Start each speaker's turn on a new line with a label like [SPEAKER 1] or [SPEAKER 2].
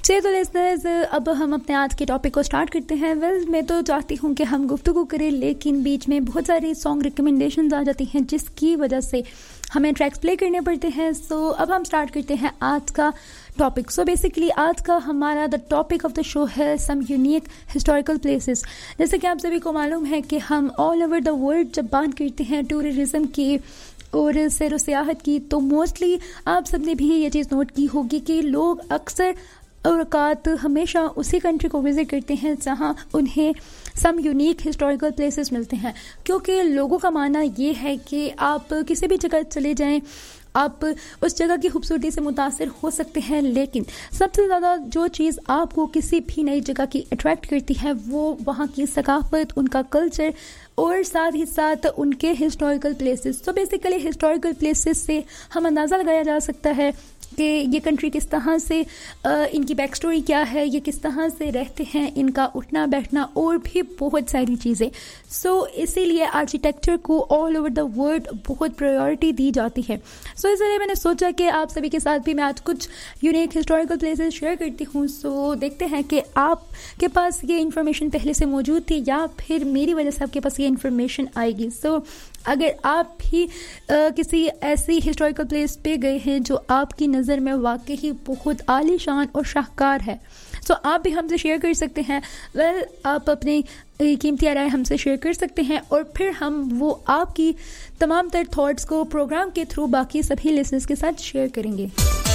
[SPEAKER 1] चलिए तो लिसनर्स, अब हम अपने आज के टॉपिक को स्टार्ट करते हैं। मैं तो चाहती हूँ कि हम गुफ्तगू करें, लेकिन बीच में बहुत सारी सॉन्ग रिकमेंडेशंस आ जाती हैं जिसकी वजह से हमें ट्रैक्स प्ले करने पड़ते हैं। सो अब हम स्टार्ट करते हैं आज का टॉपिक। सो बेसिकली आज का हमारा the topic of the show है सम यूनिक हिस्टोरिकल प्लेसेस। जैसे कि आप सभी को मालूम है कि हम ऑल ओवर द वर्ल्ड जब बात करते हैं टूरिज्म की और सैर व सियाहत की, तो मोस्टली आप सबने भी ये चीज़ नोट की होगी कि लोग अक्सर औकात हमेशा उसी कंट्री को विजिट करते हैं जहां उन्हें सम यूनिक हिस्टोरिकल प्लेसेस मिलते हैं, क्योंकि लोगों का मानना ये है कि आप किसी भी जगह चले जाएं, आप उस जगह की खूबसूरती से मुतासिर हो सकते हैं, लेकिन सबसे ज़्यादा जो चीज़ आपको किसी भी नई जगह की अट्रैक्ट करती है वो वहाँ की सकाफत, उनका कल्चर और साथ ही साथ उनके हिस्टोरिकल प्लेसेस। तो बेसिकली हिस्टोरिकल प्लेसेस से हम अंदाज़ा लगाया जा सकता है कि ये कंट्री किस तरह से, इनकी बैक स्टोरी क्या है, ये किस तरह से रहते हैं, इनका उठना बैठना और भी बहुत सारी चीज़ें। सो इसीलिए आर्किटेक्चर को ऑल ओवर द वर्ल्ड बहुत प्रायोरिटी दी जाती है। सो इसलिए मैंने सोचा कि आप सभी के साथ भी मैं आज कुछ यूनिक हिस्टोरिकल प्लेसेस शेयर करती हूँ। सो देखते हैं कि आपके पास ये इन्फॉर्मेशन पहले से मौजूद थी या फिर मेरी वजह से आपके पास ये इन्फॉर्मेशन आएगी। सो अगर आप भी किसी ऐसी हिस्टोरिकल प्लेस पे गए हैं जो आपकी नज़र में वाकई ही बहुत आलीशान और शाहकार है, सो आप भी हमसे शेयर कर सकते हैं। आप अपनी कीमती राय हमसे शेयर कर सकते हैं और फिर हम वो आपकी तमाम तर थॉट्स को प्रोग्राम के थ्रू बाकी सभी लिसनर्स के साथ शेयर करेंगे।